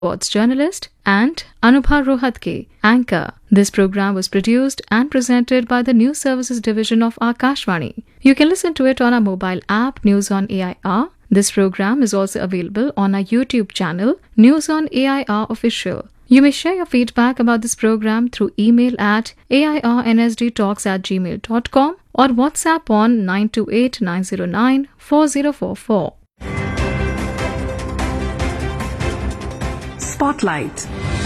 sports journalist, and Anubha Rohatke, anchor. This program was produced and presented by the News Services Division of Akashvani. You can listen to it on our mobile app News on AIR. This program is also available on our YouTube channel News on AIR Official. You may share your feedback about this program through email at airnsdtalks@gmail.com or WhatsApp on 928-909-4044. Spotlight.